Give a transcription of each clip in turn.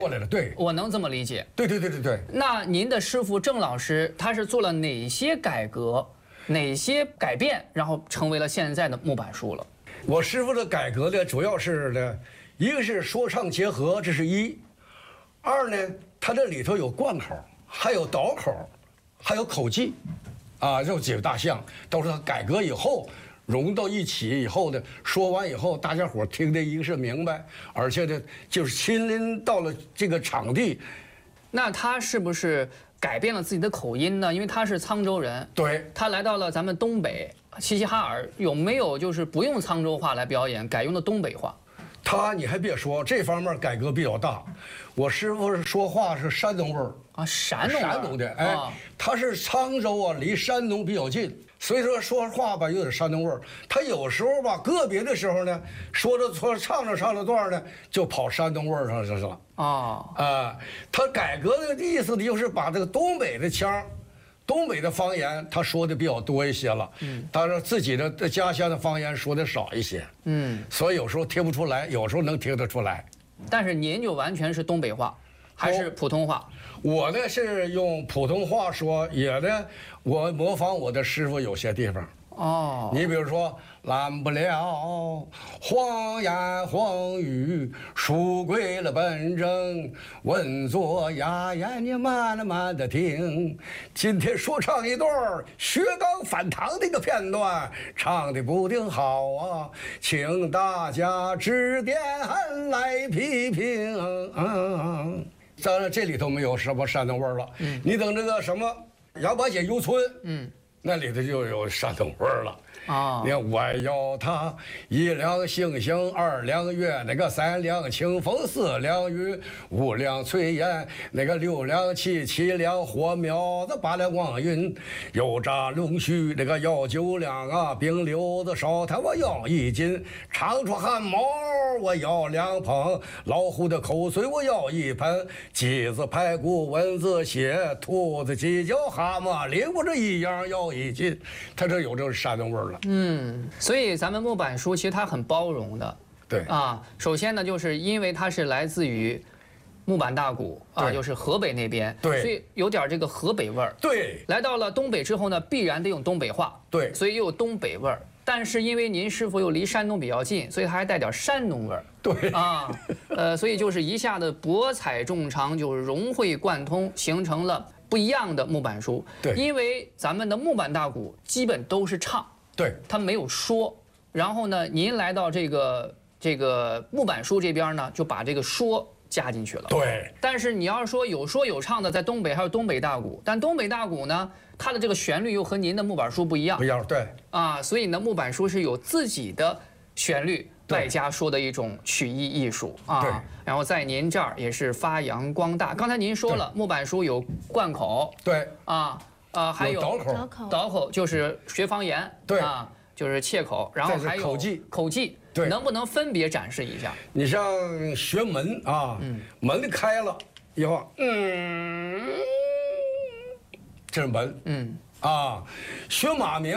过来了。对， 我能这么理解。 对。 那您的师傅郑老师，他是做了哪些改革，哪些改变，然后成为了现在的木板书了？ 我师傅的改革呢，主要是呢，一个是说唱结合，这是一；二呢，它这里头有贯口，还有倒口，还有口技，啊，这几个大项都是他改革以后融到一起以后的，说完以后，大家伙听的一个是明白，而且呢，就是亲临到了这个场地。 那他是不是改变了自己的口音呢？因为他是沧州人， 对， 他来到了咱们东北齐齐哈尔，有没有就是不用沧州话来表演，改用的东北话？ 你还别说，这方面改革比较大。我师傅是说话是山东味儿啊，山东的，哎，他是沧州啊，离山东比较近，所以说话吧有点山东味儿。他有时候吧，个别的时候呢，唱着段呢，就跑山东味儿上去了。他改革的意思就是把这个东北的腔。东北的方言他说的比较多一些了，当然自己的家乡的方言说的少一些，所以有时候听不出来，有时候能听得出来。 但是您就完全是东北话，还是普通话？ 我呢是用普通话说，也呢我模仿我的师傅有些地方。你比如说，拦不了黄言黄语，书归了本正，稳坐哑言，你慢的听。今天说唱一段薛刚反唐的一个片段，唱的不定好啊，请大家指点来批评。当然这里头没有什么山东味了，你等这个什么杨八姐游村，那里头就有山东味了。你看，我要他1两星星，2两月，那个3两清风，4两雨，5两炊烟，那个6两气，7两火苗子，8两光晕，油炸龙须，那个要9两啊，冰溜子烧炭我要1斤，长出汗毛我要2捧，老虎的口水我要1盆，鸡子排骨蚊子血，兔子鸡脚蛤蟆领我这1样要1斤，他这有这山东味了。 所以咱们木板书其实它很包容的。 对首先呢，就是因为它是来自于木板大鼓啊，就是河北那边， 对， 所以有点这个河北味儿。 对， 来到了东北之后呢，必然得用东北话。 对， 所以又有东北味儿。但是因为您师傅又离山东比较近，所以他还带点山东味儿。 对所以就是一下子博采众长，就是融会贯通，形成了不一样的木板书。 对， 因为咱们的木板大鼓基本都是唱。 对， 他没有说，然后呢，您来到这个木板书这边呢，就把这个说加进去了。 对， 但是你要是说有说有唱的，在东北还有东北大鼓，但东北大鼓呢，它的这个旋律又和您的木板书不一样。 不一样，对。 所以呢，木板书是有自己的旋律，外加说的一种曲艺艺术啊。然后在您这儿也是发扬光大。刚才您说了，木板书有贯口。 对。 还有倒口就是学方言， 对就是切口，然后还有口技， 对， 能不能分别展示一下？ 你像学门啊，门开了以后，这是门，学马鸣，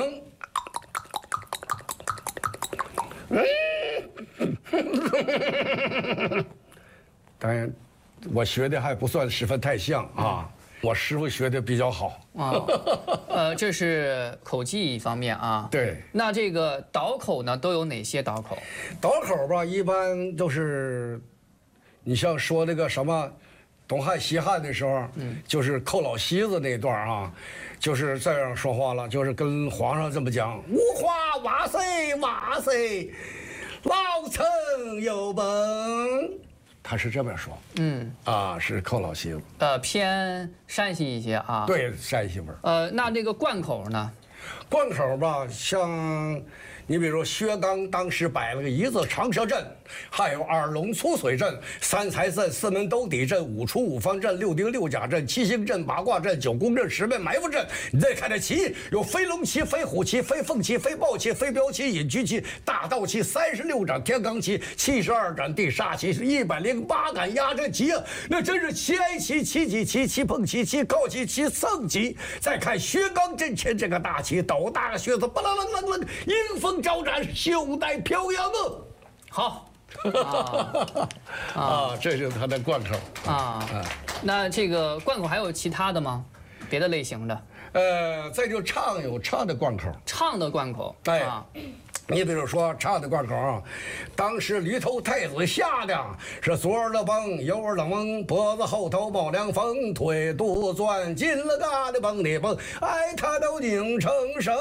当然，我学的还不算十分太像啊。我师傅学的比较好这是口技方面啊。 对， 那这个倒口呢，都有哪些倒口？ 倒口吧，一般都是，你像说那个什么，东汉西汉的时候，就是寇老西子那段啊，就是这样说话了，就是跟皇上这么讲：无花瓦塞瓦塞，老臣有本。他是这么说，是寇老西子， 偏山西一些啊， 对，山西味儿。 那这个贯口呢？ 贯口吧，像你比如薛刚当时摆了个1字长蛇阵，还有2龙出水阵、3财阵、4门兜底阵、5出5方阵、6丁6甲阵、7星阵、8卦阵、9宫阵、10面埋伏阵。你再看这旗，有飞龙旗、飞虎旗、飞凤旗、飞豹旗、飞镖旗、隐居旗、大道旗、36掌天罡旗、72斩地煞旗，是108杆压阵旗啊！那真是7哀旗、7戟旗、7碰旗、7靠旗、7圣旗。再看薛刚阵前这个大旗，斗大个靴子，巴楞楞楞楞，迎风招展，袖带飘扬啊！ 好， 这就是它的贯口啊。那这个贯口还有其他的吗？别的类型的？ 再就唱有唱的贯口， 唱的贯口， 对。你比如说唱的贯口，当时驴头太子吓的是左耳的蹦，右耳的嗡，脖子后头冒凉风，腿肚钻进了嘎的蹦的蹦，哎，他都拧成声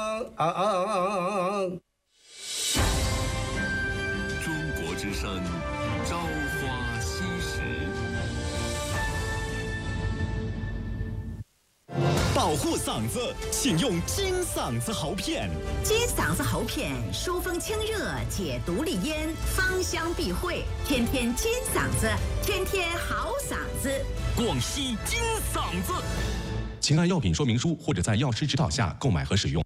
中国之声，朝花夕拾。 保护嗓子，请用金嗓子喉片。 金嗓子喉片疏风清热，解毒利咽，芳香避秽，天天金嗓子，天天好嗓子。 广西金嗓子。请按药品说明书或者在药师指导下购买和使用。